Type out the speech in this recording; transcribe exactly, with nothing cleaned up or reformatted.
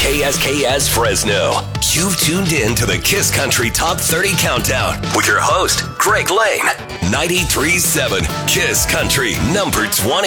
K S K S Fresno. You've tuned in to the Kiss Country Top thirty Countdown with your host, Greg Lane. ninety-three point seven Kiss Country number twenty.